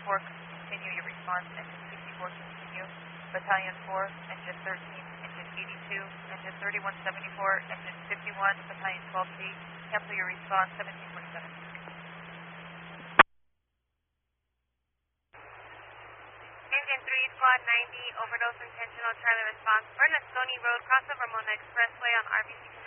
4, continue your response. Engine 64, continue. Battalion 4, Engine 13, Engine 82, Engine 3174, Engine 51, Battalion 12C, cancel your response, 1747. Engine 3, Squad 90, overdose intentional Charlie response, Bernasconi Road, crossover Mona Expressway on RBC